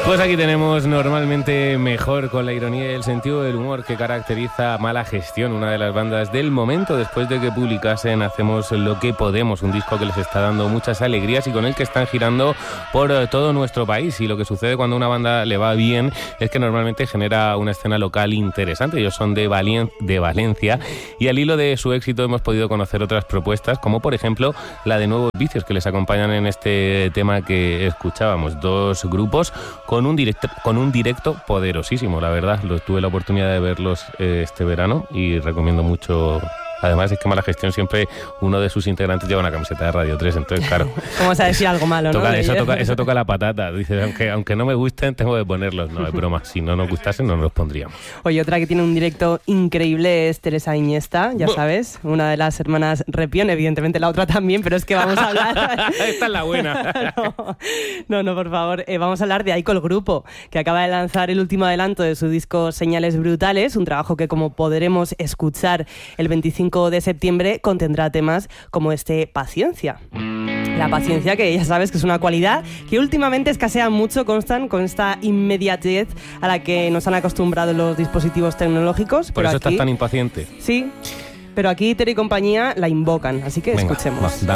Pues aquí tenemos Normalmente Mejor, con la ironía y el sentido del humor que caracteriza a Mala Gestión, una de las bandas del momento. Después de que publicasen Hacemos lo que podemos, un disco que les está dando muchas alegrías y con el que están girando por todo nuestro país. Y lo que sucede cuando a una banda le va bien es que normalmente genera una escena local interesante. Ellos son de Valencia y al hilo de su éxito hemos podido conocer otras propuestas, como por ejemplo la de Nuevos Vicios, que les acompañan en este tema que escuchábamos. Dos grupos con un directo poderosísimo, la verdad. Tuve la oportunidad de verlos este verano y recomiendo mucho. Además es que Mala Gestión siempre uno de sus integrantes lleva una camiseta de Radio 3, entonces claro. ¿Cómo vas a decir algo malo, no? Eso toca la patata. Dice, aunque no me gusten, tengo que ponerlos. No, es broma. Si no nos gustasen, no nos los pondríamos. Oye, otra que tiene un directo increíble es Teresa Iniesta, ya sabes, una de las hermanas Repión, evidentemente la otra también, pero es que vamos a hablar... Esta es la buena. No, por favor. Vamos a hablar de Aiko el Grupo, que acaba de lanzar el último adelanto de su disco Señales Brutales, un trabajo que, como podremos escuchar el 25 de septiembre, contendrá temas como este Paciencia. La paciencia, que ya sabes que es una cualidad que últimamente escasea mucho, constan con esta inmediatez a la que nos han acostumbrado los dispositivos tecnológicos. Por eso estás tan impaciente. Sí, pero aquí Ter y compañía la invocan, así que venga, escuchemos.